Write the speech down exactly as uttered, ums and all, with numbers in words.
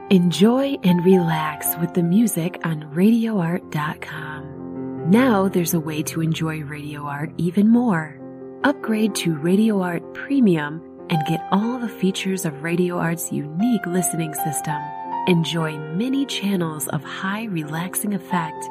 Enjoy and relax with the music on radio art dot com. Now there's a way to enjoy Radio Art even more. Upgrade to Radio Art Premium and get all the features of Radio Art's unique listening system. Enjoy many channels of high relaxing effect